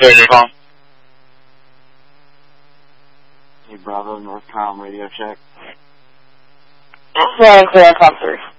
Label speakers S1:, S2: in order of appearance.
S1: Hey, Tom.
S2: Hey, Bravo, North Com, radio check.
S3: Very clear, come through.